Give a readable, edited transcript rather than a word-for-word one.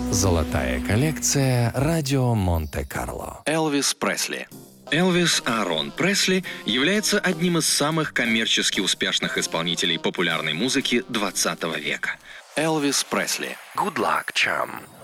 Золотая коллекция «Радио Монте-Карло». Элвис Пресли. Элвис Аарон Пресли является одним из самых коммерчески успешных исполнителей популярной музыки XX века. Элвис Пресли. Good luck, chum.